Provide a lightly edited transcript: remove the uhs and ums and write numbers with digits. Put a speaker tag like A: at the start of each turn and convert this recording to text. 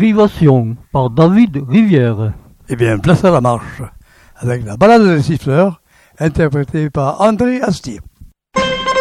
A: Privation par David Rivière.
B: Eh bien, place à la marche, avec la balade des siffleurs, interprétée par André Astier.